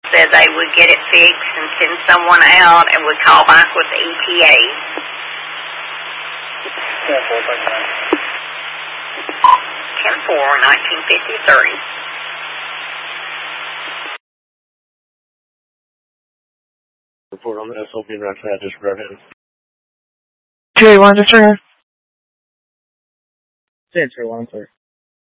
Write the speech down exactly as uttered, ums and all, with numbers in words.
said they would get it fixed and send someone out and would call back with the E T A. ten four nineteen fifty-three. Report on the S L P and Roger address for him. J one, sir. Answer one, sir.